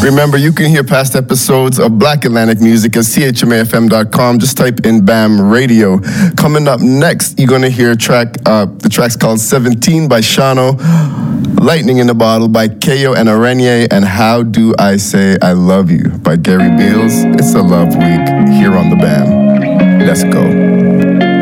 Remember, you can hear past episodes of Black Atlantic Music at chmafm.com. Just type in BAM Radio. Coming up next, you're going to hear the track's called 17 by Shano, Lightning in the Bottle by Kayo and Arenye, and How Do I Say I Love You by Gary Beals. It's a love week here on the BAM. Let's go.